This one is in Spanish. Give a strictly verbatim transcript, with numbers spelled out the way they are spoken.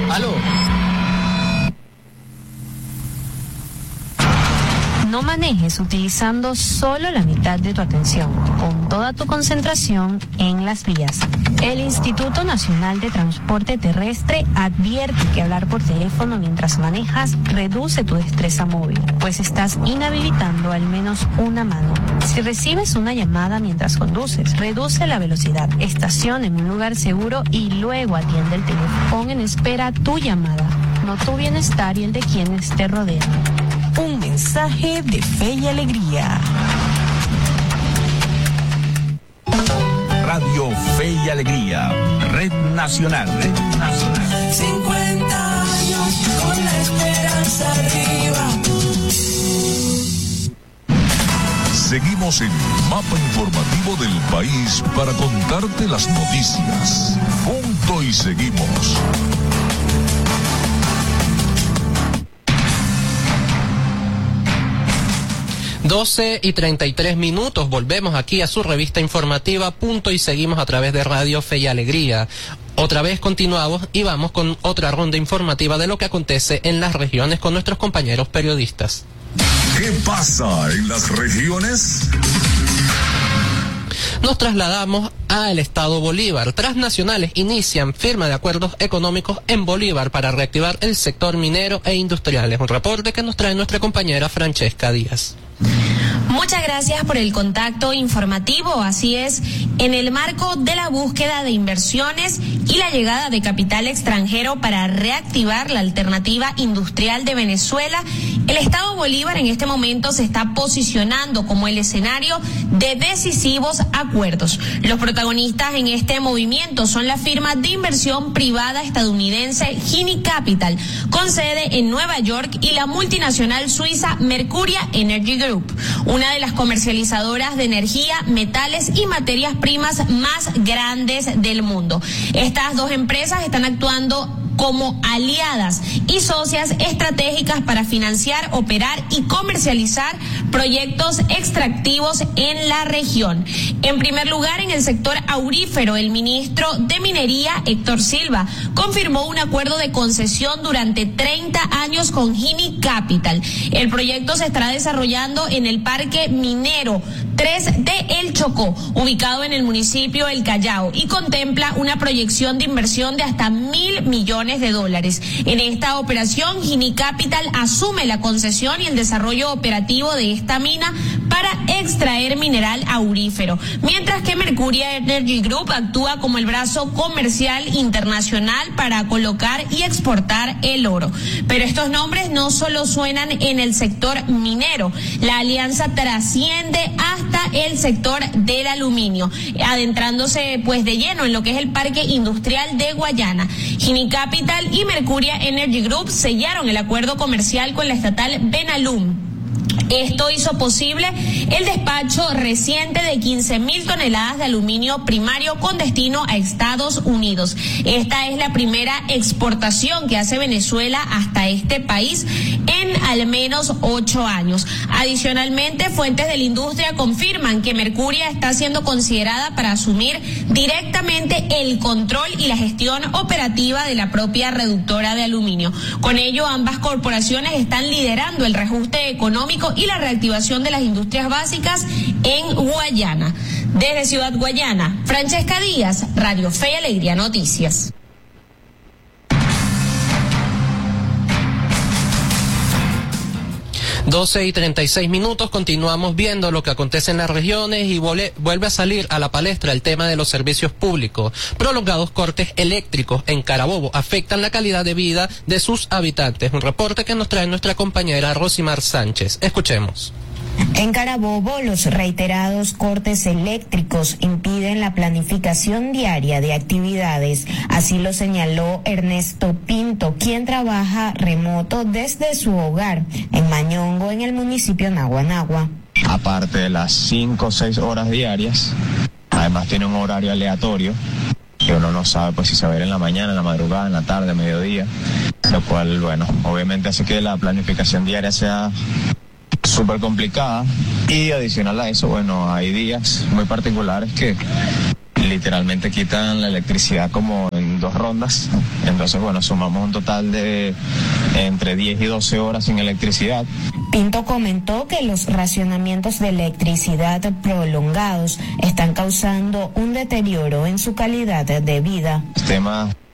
Aló. No manejes utilizando solo la mitad de tu atención, con toda tu concentración en las vías. El Instituto Nacional de Transporte Terrestre advierte que hablar por teléfono mientras manejas reduce tu destreza móvil, pues estás inhabilitando al menos una mano. Si recibes una llamada mientras conduces, reduce la velocidad, estaciona en un lugar seguro y luego atiende el teléfono. Pon en espera tu llamada, no tu bienestar y el de quienes te rodean. Un mensaje de Fe y Alegría. Radio Fe y Alegría, Red Nacional. Red Nacional. cincuenta años con la esperanza arriba. Seguimos en Mapa Informativo del País para contarte las noticias. Punto y seguimos. doce y treinta y tres minutos, volvemos aquí a su revista informativa, Punto y seguimos a través de Radio Fe y Alegría. Otra vez continuamos y vamos con otra ronda informativa de lo que acontece en las regiones con nuestros compañeros periodistas. ¿Qué pasa en las regiones? Nos trasladamos al estado Bolívar. Transnacionales inician firma de acuerdos económicos en Bolívar para reactivar el sector minero e industrial. Es un reporte que nos trae nuestra compañera Francesca Díaz. Muchas gracias por el contacto informativo. Así es, en el marco de la búsqueda de inversiones y la llegada de capital extranjero para reactivar la alternativa industrial de Venezuela, el estado Bolívar en este momento se está posicionando como el escenario de decisivos acuerdos. Los protagonistas en este movimiento son la firma de inversión privada estadounidense Gini Capital, con sede en Nueva York, y la multinacional suiza Mercuria Energy Group, una de las comercializadoras de energía, metales y materias primas más grandes del mundo. Estas dos empresas están actuando como aliadas y socias estratégicas para financiar, operar y comercializar proyectos extractivos en la región. En primer lugar, en el sector aurífero, el ministro de Minería, Héctor Silva, confirmó un acuerdo de concesión durante treinta años con Gini Capital. El proyecto se estará desarrollando en el Parque Minero tres de El Chocó, ubicado en el municipio El Callao, y contempla una proyección de inversión de hasta mil millones de dólares. En esta operación, Gini Capital asume la concesión y el desarrollo operativo de esta mina para extraer mineral aurífero, mientras que Mercuria Energy Group actúa como el brazo comercial internacional para colocar y exportar el oro. Pero estos nombres no solo suenan en el sector minero, la alianza trasciende hasta el sector del aluminio, adentrándose pues de lleno en lo que es el Parque Industrial de Guayana. Gini Capital y Mercuria Energy Group sellaron el acuerdo comercial con la estatal Benalum. Esto hizo posible el despacho reciente de quince mil toneladas de aluminio primario con destino a Estados Unidos. Esta es la primera exportación que hace Venezuela hasta este país en al menos ocho años. Adicionalmente, fuentes de la industria confirman que Mercuria está siendo considerada para asumir directamente el control y la gestión operativa de la propia reductora de aluminio. Con ello, ambas corporaciones están liderando el reajuste económico y la reactivación de las industrias básicas en Guayana. Desde Ciudad Guayana, Francesca Díaz, Radio Fe y Alegría Noticias. doce y treinta y seis minutos, continuamos viendo lo que acontece en las regiones y vuelve, vuelve a salir a la palestra el tema de los servicios públicos. Prolongados cortes eléctricos en Carabobo afectan la calidad de vida de sus habitantes. Un reporte que nos trae nuestra compañera Rosimar Sánchez. Escuchemos. En Carabobo, los reiterados cortes eléctricos impiden la planificación diaria de actividades. Así lo señaló Ernesto Pinto, quien trabaja remoto desde su hogar en Mañongo, en el municipio Naguanagua. Aparte de las cinco o seis horas diarias, además tiene un horario aleatorio, que uno no sabe pues si se va a ir en la mañana, en la madrugada, en la tarde, mediodía, lo cual, bueno, obviamente hace que la planificación diaria sea súper complicada. Y adicional a eso, bueno, hay días muy particulares que literalmente quitan la electricidad como en dos rondas. Entonces, bueno, sumamos un total de entre diez y doce horas sin electricidad. Pinto comentó que los racionamientos de electricidad prolongados están causando un deterioro en su calidad de vida. Temas